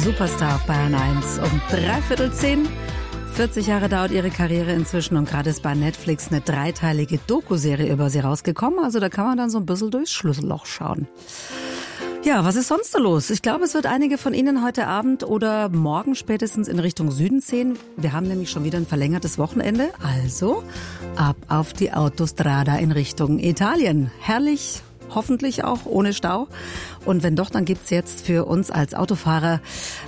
Superstar auf Bayern 1 um 9:45. 40 Jahre dauert ihre Karriere inzwischen und gerade ist bei Netflix eine 3-teilige Doku-Serie über sie rausgekommen. Also da kann man dann so ein bisschen durchs Schlüsselloch schauen. Ja, was ist sonst so los? Ich glaube, es wird einige von Ihnen heute Abend oder morgen spätestens in Richtung Süden ziehen. Wir haben nämlich schon wieder ein verlängertes Wochenende. Also ab auf die Autostrada in Richtung Italien. Herrlich. Hoffentlich auch ohne Stau. Und wenn doch, dann gibt's jetzt für uns als Autofahrer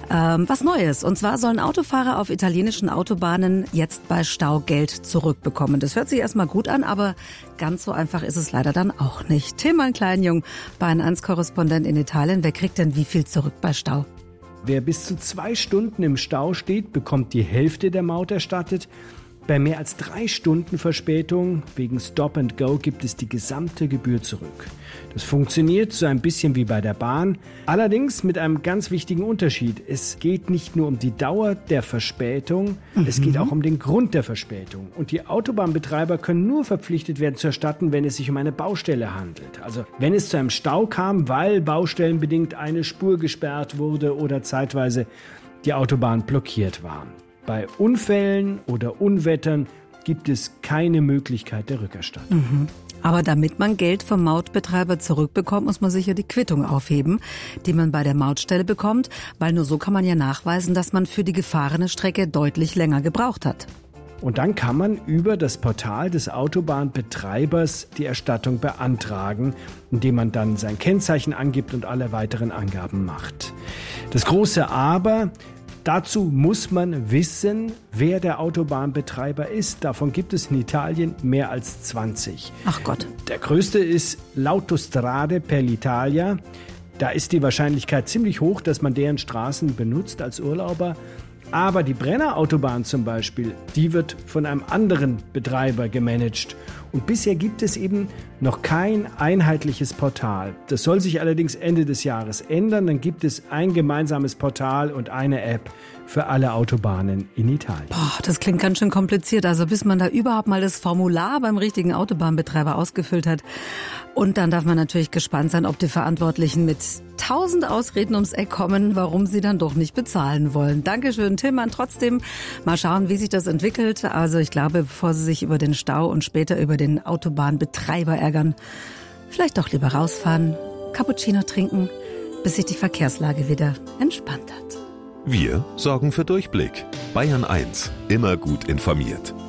was Neues. Und zwar sollen Autofahrer auf italienischen Autobahnen jetzt bei Stau Geld zurückbekommen. Das hört sich erstmal gut an, aber ganz so einfach ist es leider dann auch nicht. Tilman Kleinjung, Bayern 1 Korrespondent in Italien. Wer kriegt denn wie viel zurück bei Stau? Wer bis zu 2 Stunden im Stau steht, bekommt die Hälfte der Maut erstattet. Bei mehr als 3 Stunden Verspätung wegen Stop and Go gibt es die gesamte Gebühr zurück. Das funktioniert so ein bisschen wie bei der Bahn, allerdings mit einem ganz wichtigen Unterschied. Es geht nicht nur um die Dauer der Verspätung, es geht auch um den Grund der Verspätung. Und die Autobahnbetreiber können nur verpflichtet werden zu erstatten, wenn es sich um eine Baustelle handelt. Also wenn es zu einem Stau kam, weil baustellenbedingt eine Spur gesperrt wurde oder zeitweise die Autobahn blockiert war. Bei Unfällen oder Unwettern gibt es keine Möglichkeit der Rückerstattung. Aber damit man Geld vom Mautbetreiber zurückbekommt, muss man sicher die Quittung aufheben, die man bei der Mautstelle bekommt, weil nur so kann man ja nachweisen, dass man für die gefahrene Strecke deutlich länger gebraucht hat. Und dann kann man über das Portal des Autobahnbetreibers die Erstattung beantragen, indem man dann sein Kennzeichen angibt und alle weiteren Angaben macht. Das große Aber: dazu muss man wissen, wer der Autobahnbetreiber ist. Davon gibt es in Italien mehr als 20. Ach Gott. Der größte ist l'Autostrade per l'Italia. Da ist die Wahrscheinlichkeit ziemlich hoch, dass man deren Straßen benutzt als Urlauber. Aber die Brennerautobahn zum Beispiel, die wird von einem anderen Betreiber gemanagt. Und bisher gibt es eben noch kein einheitliches Portal. Das soll sich allerdings Ende des Jahres ändern. Dann gibt es ein gemeinsames Portal und eine App für alle Autobahnen in Italien. Boah, das klingt ganz schön kompliziert. Also bis man da überhaupt mal das Formular beim richtigen Autobahnbetreiber ausgefüllt hat. Und dann darf man natürlich gespannt sein, ob die Verantwortlichen mit 1000 Ausreden ums Eck kommen, warum sie dann doch nicht bezahlen wollen. Dankeschön, Tilman. Trotzdem mal schauen, wie sich das entwickelt. Also ich glaube, bevor Sie sich über den Stau und später über den Autobahnbetreiber ärgern, vielleicht doch lieber rausfahren, Cappuccino trinken, bis sich die Verkehrslage wieder entspannt hat. Wir sorgen für Durchblick. Bayern 1, immer gut informiert.